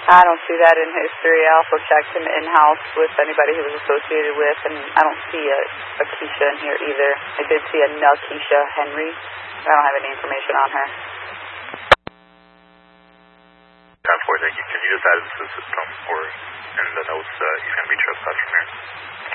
I don't see that in history. I also checked him in-house with anybody he was associated with, and I don't see a Keisha in here either. I did see a Keisha Henry. I don't have any information on her. 10-4, thank you. Can you just add it to the system or in the notes he's going to be trespassed from here?